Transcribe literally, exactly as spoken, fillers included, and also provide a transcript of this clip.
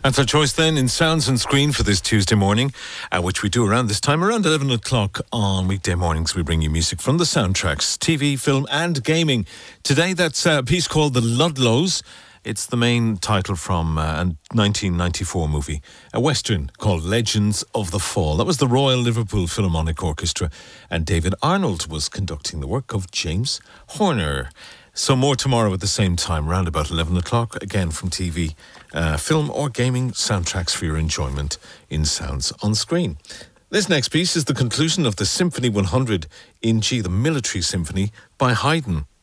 That's our choice then in Sounds on Screen for this Tuesday morning, uh, which we do around this time, around eleven o'clock on weekday mornings. We bring you music from the soundtracks, T V, film and gaming. Today that's a piece called The Ludlows. It's the main title from uh, a nineteen ninety-four movie, a western called Legends of the Fall. That was the Royal Liverpool Philharmonic Orchestra, and David Arnold was conducting the work of James Horner. So more tomorrow at the same time, around about eleven o'clock, again from T V, uh, film or gaming, soundtracks for your enjoyment in Sounds on Screen. This next piece is the conclusion of the Symphony one hundred in G, the Military Symphony by Haydn.